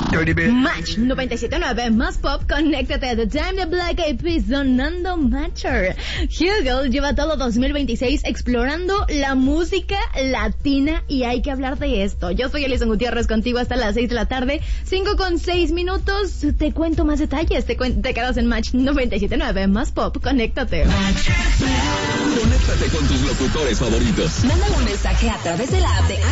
Match 97.9 más pop, conéctate. The Time de Black Eyed Peas sonando Matcher. Hugo lleva todo 2026 explorando la música latina y hay que hablar de esto. Yo soy Alison Gutiérrez contigo hasta las 6 de la tarde, 5:06. Te cuento más detalles. Te quedas en Match 97.9 más pop, conéctate. Conéctate con tus locutores favoritos. Mándale un mensaje a través de la app de